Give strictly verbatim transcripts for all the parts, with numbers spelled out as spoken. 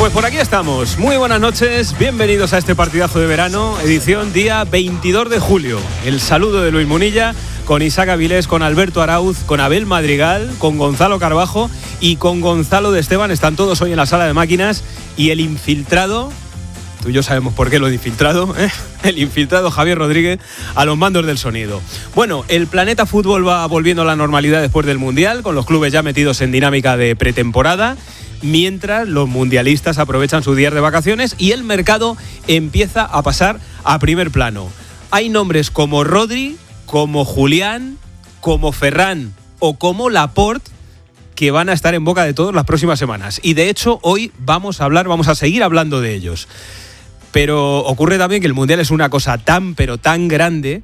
Pues por aquí estamos. Muy buenas noches, bienvenidos a este partidazo de verano, edición día veintidós de julio. El saludo de Luis Munilla, con Isaac Avilés, con Alberto Arauz, con Abel Madrigal, con Gonzalo Carbajo y con Gonzalo de Esteban. Están todos hoy en la sala de máquinas y el infiltrado, tú y yo sabemos por qué lo de infiltrado, ¿eh? El infiltrado Javier Rodríguez a los mandos del sonido. Bueno, el planeta fútbol va volviendo a la normalidad después del Mundial, con los clubes ya metidos en dinámica de pretemporada, mientras los mundialistas aprovechan sus días de vacaciones y el mercado empieza a pasar a primer plano. Hay nombres como Rodri, como Julián, como Ferran o como Laporte que van a estar en boca de todos las próximas semanas. Y de hecho hoy vamos a hablar, vamos a seguir hablando de ellos. Pero ocurre también que el Mundial es una cosa tan pero tan grande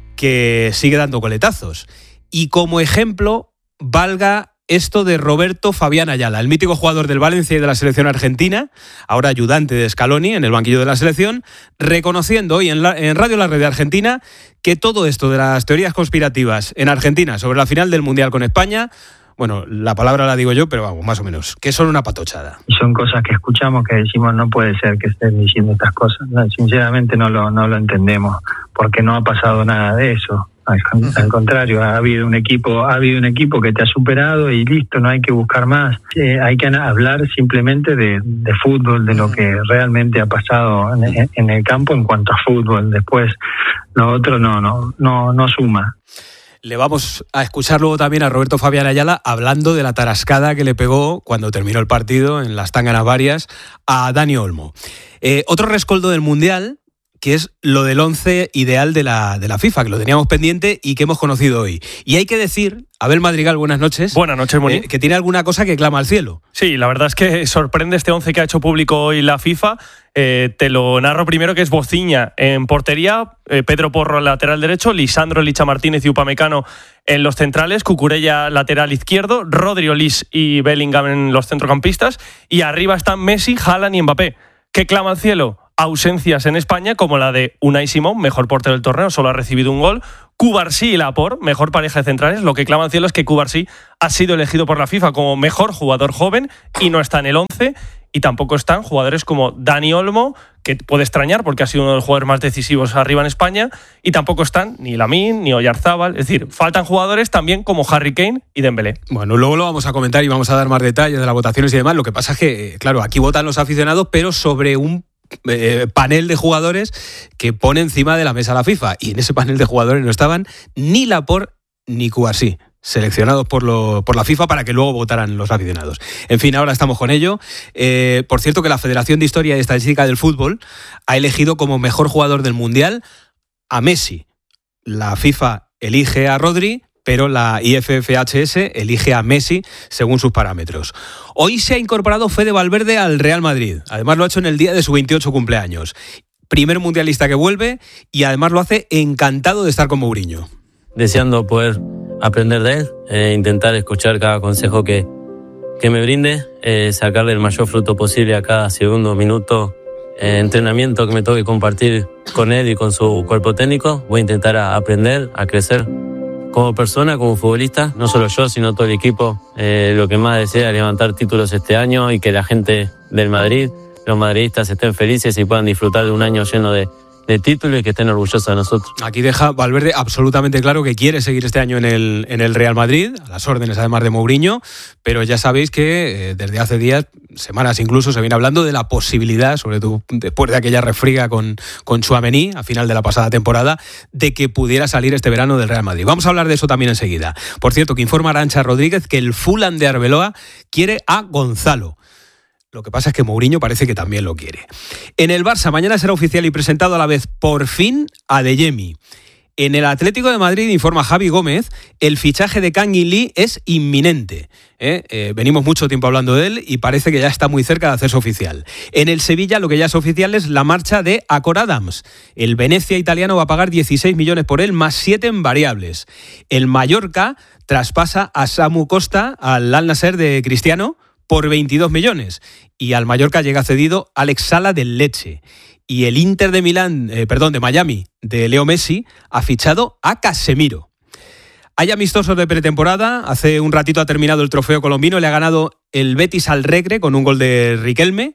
que sigue dando coletazos. Y como ejemplo valga esto de Roberto Fabián Ayala, el mítico jugador del Valencia y de la selección argentina, ahora ayudante de Scaloni en el banquillo de la selección, reconociendo hoy en, la, en Radio La Red de Argentina que todo esto de las teorías conspirativas en Argentina sobre la final del Mundial con España, bueno, la palabra la digo yo, pero vamos, más o menos, que son una patochada. Y son cosas que escuchamos que decimos, no puede ser que estén diciendo estas cosas. No, sinceramente no lo, no lo entendemos, porque no ha pasado nada de eso. Al, al contrario, ha habido un equipo, ha habido un equipo que te ha superado y listo, no hay que buscar más. Eh, hay que hablar simplemente de, de fútbol, de lo que realmente ha pasado en, en el campo en cuanto a fútbol. Después, lo otro no, no, no, no suma. Le vamos a escuchar luego también a Roberto Fabián Ayala hablando de la tarascada que le pegó cuando terminó el partido en las Tánganas Varias a Dani Olmo. Eh, otro rescoldo del Mundial, que es lo del once ideal de la, de la FIFA, que lo teníamos pendiente y que hemos conocido hoy. Y hay que decir, Abel Madrigal, buenas noches. Buenas noches, Moni. Eh, que tiene alguna cosa que clama al cielo. Sí, la verdad es que sorprende este once que ha hecho público hoy la FIFA. Eh, te lo narro primero, que es Bociña en portería, eh, Pedro Porro lateral derecho, Lisandro Licha Martínez y Upamecano en los centrales, Cucurella lateral izquierdo, Rodri, Olís y Bellingham en los centrocampistas, y arriba están Messi, Haaland y Mbappé. ¿Qué clama al cielo? Ausencias en España, como la de Unai Simón, mejor portero del torneo, solo ha recibido un gol. Cubarsí y Laporte, mejor pareja de centrales. Lo que clama al cielo es que Cubarsí ha sido elegido por la FIFA como mejor jugador joven y no está en el once. Y tampoco están jugadores como Dani Olmo, que puede extrañar porque ha sido uno de los jugadores más decisivos arriba en España. Y tampoco están ni Lamine ni Oyarzábal. Es decir, faltan jugadores también como Harry Kane y Dembélé. Bueno, luego lo vamos a comentar y vamos a dar más detalles de las votaciones y demás. Lo que pasa es que, claro, aquí votan los aficionados, pero sobre un Eh, panel de jugadores que pone encima de la mesa la FIFA, y en ese panel de jugadores no estaban ni Laporte ni Cubarsí, seleccionados por, lo, por la FIFA para que luego votaran los aficionados. En fin, ahora estamos con ello. Eh, por cierto, que la Federación de Historia y Estadística del Fútbol ha elegido como mejor jugador del Mundial a Messi. La FIFA elige a Rodri, pero la I F F H S elige a Messi según sus parámetros. Hoy se ha incorporado Fede Valverde al Real Madrid. Además lo ha hecho en el día de su veintiocho cumpleaños. Primer mundialista que vuelve y además lo hace encantado de estar con Mourinho. Deseando poder aprender de él, eh, intentar escuchar cada consejo que, que me brinde, eh, sacarle el mayor fruto posible a cada segundo, minuto, eh, entrenamiento que me toque compartir con él y con su cuerpo técnico. Voy a intentar a aprender, a crecer como persona, como futbolista, no solo yo, sino todo el equipo. Eh, lo que más desea es levantar títulos este año y que la gente del Madrid, los madridistas, estén felices y puedan disfrutar de un año lleno de, de títulos y que estén orgullosos de nosotros. Aquí deja Valverde absolutamente claro que quiere seguir este año en el, en el Real Madrid, a las órdenes además de Mourinho, pero ya sabéis que eh, desde hace días, semanas incluso, se viene hablando de la posibilidad, sobre todo después de aquella refriega con, con Tchouaméni a final de la pasada temporada, de que pudiera salir este verano del Real Madrid. Vamos a hablar de eso también enseguida. Por cierto, que informa Arantxa Rodríguez que el Fulham de Arbeloa quiere a Gonzalo. Lo que pasa es que Mourinho parece que también lo quiere. En el Barça, mañana será oficial y presentado a la vez, por fin, Adeyemi. En el Atlético de Madrid, informa Javi Gómez, el fichaje de Kang In Lee es inminente. ¿eh? Eh, venimos mucho tiempo hablando de él y parece que ya está muy cerca de hacerse oficial. En el Sevilla, lo que ya es oficial es la marcha de Acor Adams. El Venezia italiano va a pagar dieciséis millones por él, más siete en variables. El Mallorca traspasa a Samu Costa al Al Nassr de Cristiano por veintidós millones. Y al Mallorca llega cedido Alex Sala del Lecce. Y el Inter de Milán, eh, perdón, de Miami, de Leo Messi, ha fichado a Casemiro. Hay amistosos de pretemporada. Hace un ratito ha terminado el trofeo colombino. Le ha ganado el Betis al Recre con un gol de Riquelme.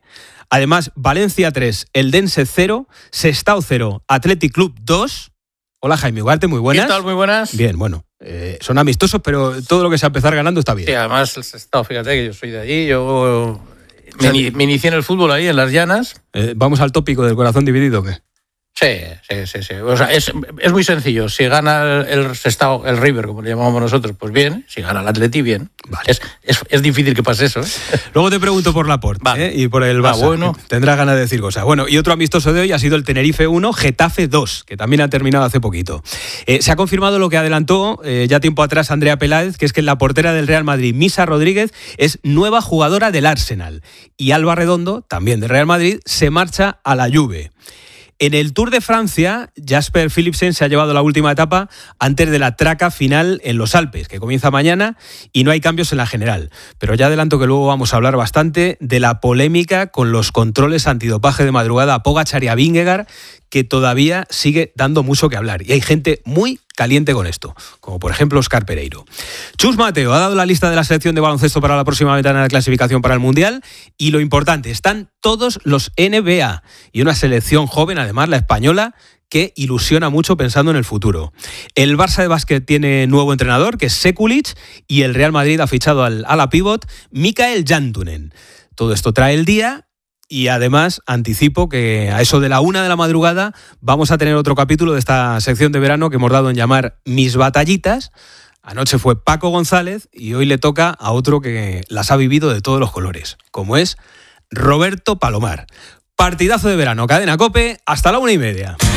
Además, Valencia tres, Eldense cero, Sestao cero, Athletic Club dos. Hola Jaime Ugarte, muy buenas. ¿Qué tal? Muy buenas. Bien, bueno, eh, son amistosos, pero todo lo que sea empezar ganando está bien. Sí, además el Sestao, fíjate que yo soy de allí, yo me, me inicié en el fútbol ahí, en las Llanas. Eh, ¿Vamos al tópico del corazón dividido o qué? Sí, sí, sí, sí. O sea, es, es muy sencillo. Si gana el Sestao, el River, como le llamamos nosotros, pues bien. Si gana el Atleti, bien. Vale. Es, es, es difícil que pase eso, ¿eh? Luego te pregunto por Laporte, vale. ¿eh? Y por el Barça. Ah, bueno. Tendrás ganas de decir cosas. Bueno, y otro amistoso de hoy ha sido el Tenerife uno, Getafe dos, que también ha terminado hace poquito. Eh, se ha confirmado lo que adelantó eh, ya tiempo atrás Andrea Peláez, que es que la portera del Real Madrid, Misa Rodríguez, es nueva jugadora del Arsenal. Y Alba Redondo, también del Real Madrid, se marcha a la Juve. En el Tour de Francia, Jasper Philipsen se ha llevado la última etapa antes de la traca final en los Alpes, que comienza mañana, y no hay cambios en la general. Pero ya adelanto que luego vamos a hablar bastante de la polémica con los controles antidopaje de madrugada a Pogačar y a Vingegaard, que todavía sigue dando mucho que hablar. Y hay gente muy caliente con esto, como por ejemplo Óscar Pereiro. Chus Mateo ha dado la lista de la selección de baloncesto para la próxima ventana de clasificación para el Mundial, y lo importante, están todos los N B A y una selección joven, además la española, que ilusiona mucho pensando en el futuro. El Barça de básquet tiene nuevo entrenador, que es Sekulic, y el Real Madrid ha fichado al ala pívot Mikael Jantunen. Todo esto trae el día. Y además anticipo que a eso de la una de la madrugada vamos a tener otro capítulo de esta sección de verano que hemos dado en llamar Mis Batallitas. Anoche fue Paco González y hoy le toca a otro que las ha vivido de todos los colores, como es Roberto Palomar. Partidazo de verano, Cadena COPE, hasta la una y media.